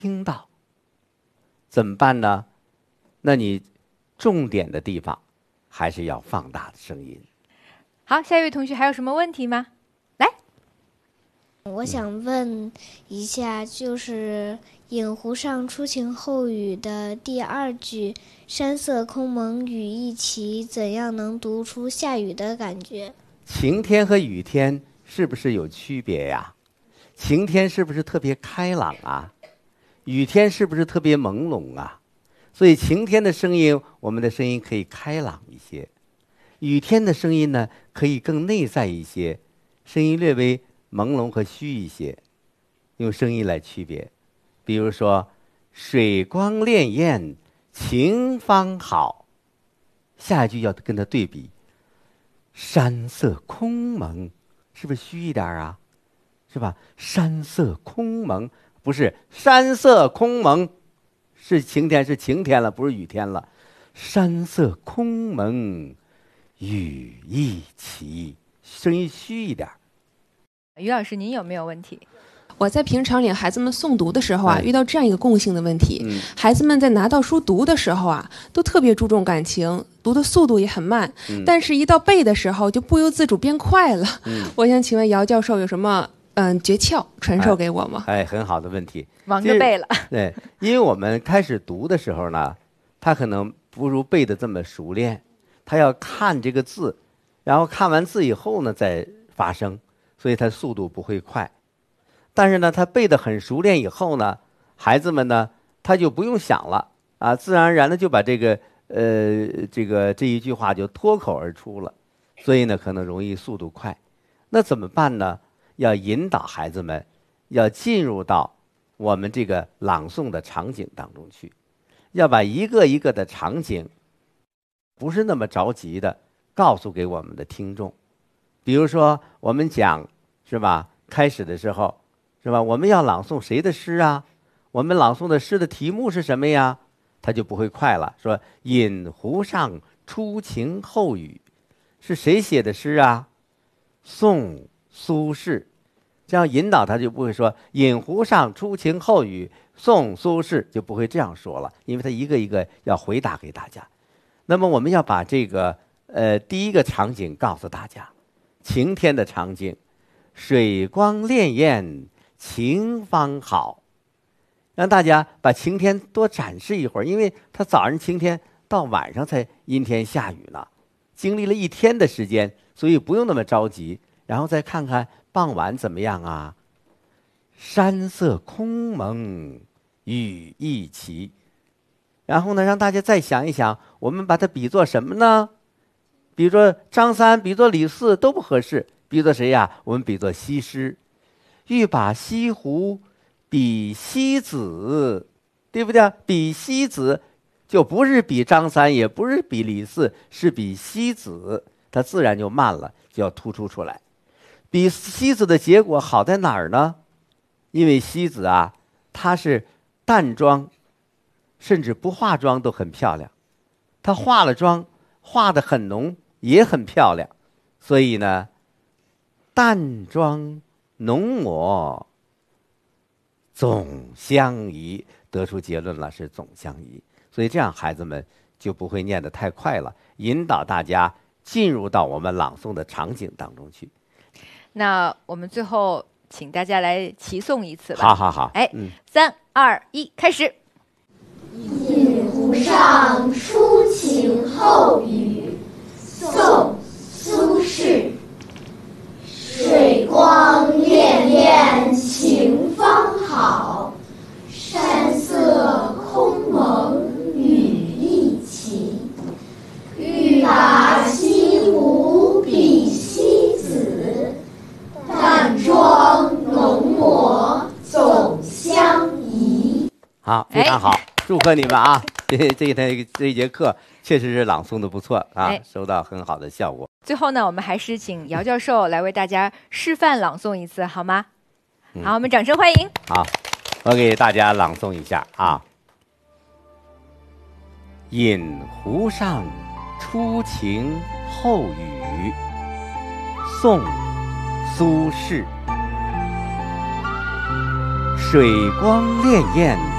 听到，怎么办呢？那你重点的地方还是要放大的声音。 好，下一位同学还有什么问题吗？来， 我想问一下，就是饮湖上初晴后雨的第二句“山色空蒙雨亦奇”，怎样能读出下雨的感觉？ 晴天和雨天是不是有区别呀？晴天是不是特别开朗啊？雨天是不是特别朦胧啊？所以晴天的声音，我们的声音可以开朗一些；雨天的声音呢，可以更内在一些，声音略微朦胧和虚一些。用声音来区别，比如说“水光潋滟晴方好”，下一句要跟它对比，“山色空蒙”，是不是虚一点啊？是吧？山色空蒙，不是山色空蒙，是晴天，是晴天了，不是雨天了。山色空蒙，雨亦奇，声音虚一点。 于老师，您有没有问题？ 我在平常领孩子们诵读的时候啊，遇到这样一个共性的问题，孩子们在拿到书读的时候啊，都特别注重感情，读的速度也很慢，但是一到背的时候就不由自主变快了。我想请问姚教授有什么诀窍传授给我吗？ 很好的问题， 忙着背了。 对，因为我们开始读的时候呢，他可能不如背的这么熟练，他要看这个字，然后看完字以后呢再发声，所以他速度不会快。但是呢，他背得很熟练以后呢，孩子们呢他就不用想了啊，自然而然的就把这一句话就脱口而出了，所以呢可能容易速度快。那怎么办呢？要引导孩子们要进入到我们这个朗诵的场景当中去，要把一个一个的场景不是那么着急的告诉给我们的听众。比如说我们讲是吧，开始的时候是吧，我们要朗诵谁的诗啊？我们朗诵的诗的题目是什么呀？他就不会快了，说饮湖上初晴后雨，是谁写的诗啊？宋苏轼。这样引导他就不会说饮湖上初晴后雨，宋苏轼，就不会这样说了，因为他一个一个要回答给大家。那么我们要把这个第一个场景告诉大家，晴天的场景，水光潋滟晴方好，让大家把晴天多展示一会儿，因为他早上晴天到晚上才阴天下雨呢，经历了一天的时间，所以不用那么着急，然后再看看傍晚怎么样啊？山色空蒙，雨亦奇。然后呢，让大家再想一想，我们把它比作什么呢？比作张三，比作李四都不合适，比作谁呀？我们比作西施。欲把西湖比西子，对不对？比西子就不是比张三，也不是比李四，是比西子，它自然就慢了，就要突出出来。比西子的结果好在哪儿呢？因为西子啊，它是淡妆，甚至不化妆都很漂亮，她化了妆，化得很浓，也很漂亮，所以呢，淡妆浓抹总相宜，得出结论了，是总相宜。所以这样孩子们就不会念得太快了，引导大家进入到我们朗诵的场景当中去。 那我们最后请大家来齐诵一次吧。 好。 3、2、1，开始。 饮湖上初晴后雨，宋·苏轼。水光潋滟晴方好，山色空蒙雨亦奇。欲把西湖比西子，淡妆浓抹总相宜。 好，非常好，祝贺你们啊！这一节课确实是朗诵的不错啊，收到很好的效果。 最后呢，我们还是请姚教授来为大家示范朗诵一次，好吗？好，我们掌声欢迎。 好，我给大家朗诵一下啊。饮湖上初晴后雨，宋·苏轼。水光潋滟